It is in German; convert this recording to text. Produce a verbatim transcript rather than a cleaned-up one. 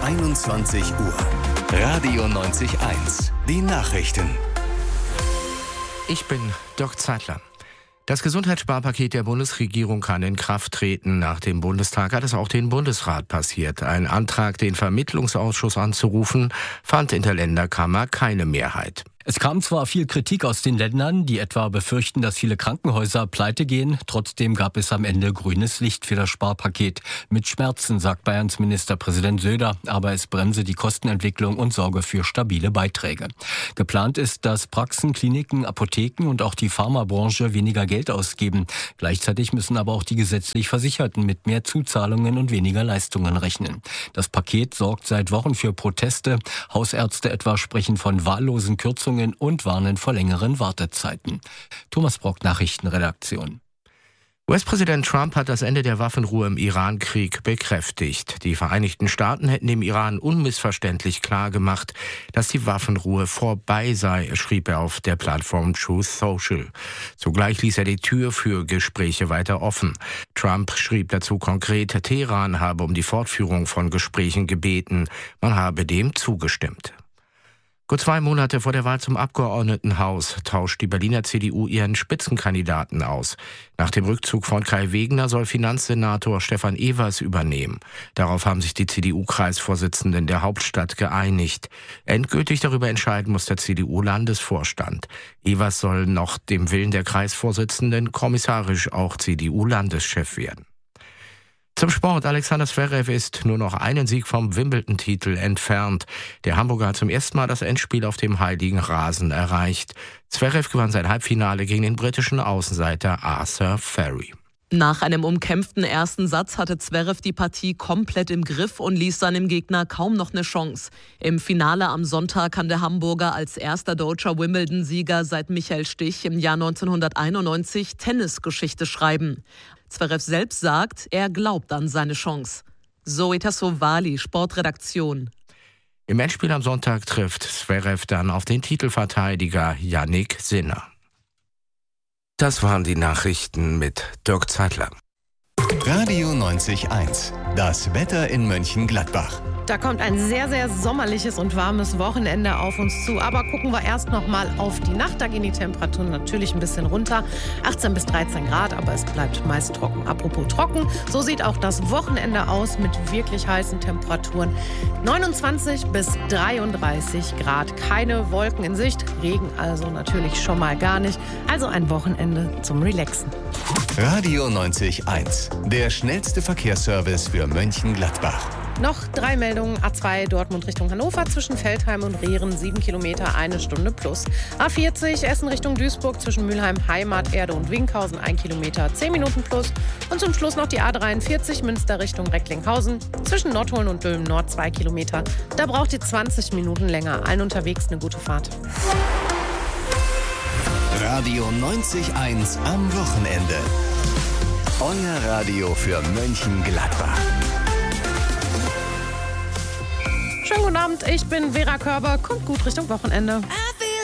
einundzwanzig Uhr. Radio neunzig Komma eins. Die Nachrichten. Ich bin Dirk Zeitler. Das Gesundheitssparpaket der Bundesregierung kann in Kraft treten. Nach dem Bundestag hat es auch den Bundesrat passiert. Ein Antrag, den Vermittlungsausschuss anzurufen, fand in der Länderkammer keine Mehrheit. Es kam zwar viel Kritik aus den Ländern, die etwa befürchten, dass viele Krankenhäuser pleite gehen. Trotzdem gab es am Ende grünes Licht für das Sparpaket. Mit Schmerzen, sagt Bayerns Ministerpräsident Söder, aber es bremse die Kostenentwicklung und sorge für stabile Beiträge. Geplant ist, dass Praxen, Kliniken, Apotheken und auch die Pharmabranche weniger Geld ausgeben. Gleichzeitig müssen aber auch die gesetzlich Versicherten mit mehr Zuzahlungen und weniger Leistungen rechnen. Das Paket sorgt seit Wochen für Proteste. Hausärzte etwa sprechen von wahllosen Kürzungen und warnen vor längeren Wartezeiten. Thomas Brock, Nachrichtenredaktion. U S-Präsident Trump hat das Ende der Waffenruhe im Iran-Krieg bekräftigt. Die Vereinigten Staaten hätten dem Iran unmissverständlich klargemacht, dass die Waffenruhe vorbei sei, schrieb er auf der Plattform Truth Social. Zugleich ließ er die Tür für Gespräche weiter offen. Trump schrieb dazu konkret, Teheran habe um die Fortführung von Gesprächen gebeten. Man habe dem zugestimmt. Gut zwei Monate vor der Wahl zum Abgeordnetenhaus tauscht die Berliner C D U ihren Spitzenkandidaten aus. Nach dem Rückzug von Kai Wegner soll Finanzsenator Stefan Evers übernehmen. Darauf haben sich die C D U-Kreisvorsitzenden der Hauptstadt geeinigt. Endgültig darüber entscheiden muss der C D U-Landesvorstand. Evers soll nach dem Willen der Kreisvorsitzenden kommissarisch auch C D U-Landeschef werden. Zum Sport. Alexander Zverev ist nur noch einen Sieg vom Wimbledon-Titel entfernt. Der Hamburger hat zum ersten Mal das Endspiel auf dem heiligen Rasen erreicht. Zverev gewann sein Halbfinale gegen den britischen Außenseiter Arthur Ferry. Nach einem umkämpften ersten Satz hatte Zverev die Partie komplett im Griff und ließ seinem Gegner kaum noch eine Chance. Im Finale am Sonntag kann der Hamburger als erster deutscher Wimbledon-Sieger seit Michael Stich im Jahr neunzehnhunderteinundneunzig Tennisgeschichte schreiben. Zverev selbst sagt, er glaubt an seine Chance. Zoe Tassovali, Sportredaktion. Im Endspiel am Sonntag trifft Zverev dann auf den Titelverteidiger Jannik Sinner. Das waren die Nachrichten mit Dirk Zeitler. Radio neunzig Komma eins. Das Wetter in Mönchengladbach. Da kommt ein sehr, sehr sommerliches und warmes Wochenende auf uns zu. Aber gucken wir erst noch mal auf die Nacht. Da gehen die Temperaturen natürlich ein bisschen runter. achtzehn bis dreizehn Grad, aber es bleibt meist trocken. Apropos trocken, so sieht auch das Wochenende aus mit wirklich heißen Temperaturen. neunundzwanzig bis dreiunddreißig Grad. Keine Wolken in Sicht, Regen also natürlich schon mal gar nicht. Also ein Wochenende zum Relaxen. Radio neunzig Komma eins. Der schnellste Verkehrsservice für Mönchengladbach. Noch drei Meldungen. A zwei Dortmund Richtung Hannover zwischen Veltheim und Rehren, sieben Kilometer, eine Stunde plus. A vierzig Essen Richtung Duisburg zwischen Mülheim, Heimat, Erde und Winkhausen, ein Kilometer, zehn Minuten plus. Und zum Schluss noch die A dreiundvierzig Münster Richtung Recklinghausen zwischen Nottuln und Dülmen Nord, zwei Kilometer. Da braucht ihr zwanzig Minuten länger. Allen unterwegs eine gute Fahrt. Radio neunzig Komma eins am Wochenende. Euer Radio für Mönchengladbach. Schönen guten Abend, ich bin Vera Körber. Kommt gut Richtung Wochenende.